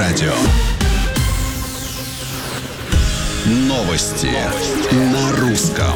радио. Новости на русском.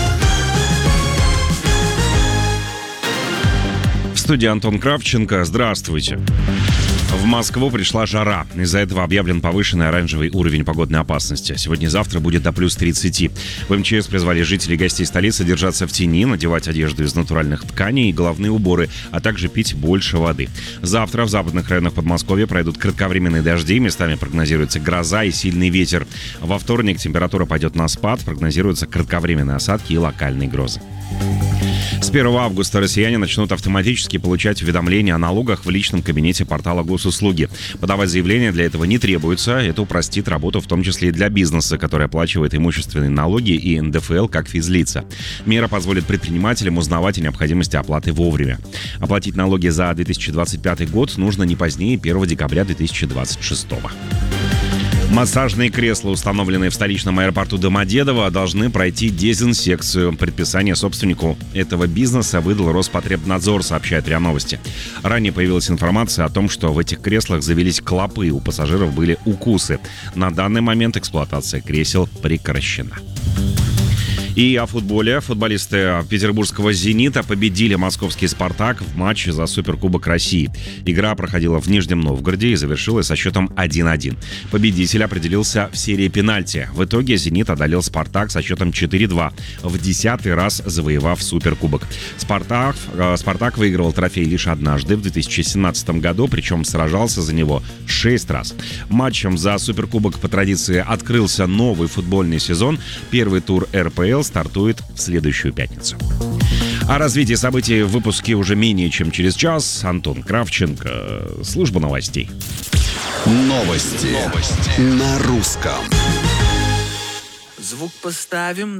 В студии Антон Кравченко. Здравствуйте. В Москву пришла жара. Из-за этого объявлен повышенный оранжевый уровень погодной опасности. Сегодня и завтра будет до плюс 30. В МЧС призвали жителей и гостей столицы держаться в тени, надевать одежду из натуральных тканей и головные уборы, а также пить больше воды. Завтра в западных районах Подмосковья пройдут кратковременные дожди, местами прогнозируется гроза и сильный ветер. Во вторник температура пойдет на спад, прогнозируются кратковременные осадки и локальные грозы. С 1 августа россияне начнут автоматически получать уведомления о налогах в личном кабинете портала госуслуги. Подавать заявление для этого не требуется. Это упростит работу в том числе и для бизнеса, который оплачивает имущественные налоги и НДФЛ как физлица. Мера позволит предпринимателям узнавать о необходимости оплаты вовремя. Оплатить налоги за 2025 год нужно не позднее 1 декабря 2026. Массажные кресла, установленные в столичном аэропорту Домодедово, должны пройти дезинсекцию. Предписание собственнику этого бизнеса выдал Роспотребнадзор, сообщает РИА Новости. Ранее появилась информация о том, что в этих креслах завелись клопы, у пассажиров были укусы. На данный момент эксплуатация кресел прекращена. И о футболе. Футболисты петербургского «Зенита» победили московский «Спартак» в матче за Суперкубок России. Игра проходила в Нижнем Новгороде и завершилась со счетом 1-1. Победитель определился в серии пенальти. В итоге «Зенит» одолел «Спартак» со счетом 4-2, в 10-й раз завоевав Суперкубок. «Спартак» выигрывал трофей лишь однажды, в 2017 году, причем сражался за него 6 раз. Матчем за Суперкубок по традиции открылся новый футбольный сезон. Первый тур РПЛ стартует в следующую пятницу. О развитии событий в выпуске уже менее чем через час. Антон Кравченко, служба новостей. Новости на русском. Звук поставим